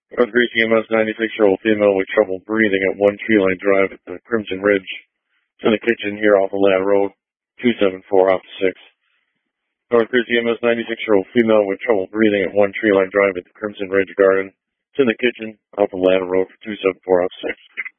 North Greece EMS 96-year-old female with trouble breathing at 1 Tree Line Drive at the Crimson Ridge. It's in the kitchen here off of Ladder Road, 274 off 6. North Greece EMS 96-year-old female with trouble breathing at 1 Tree Line Drive at the Crimson Ridge Garden. It's in the kitchen off of Ladder Road, 274 off 6.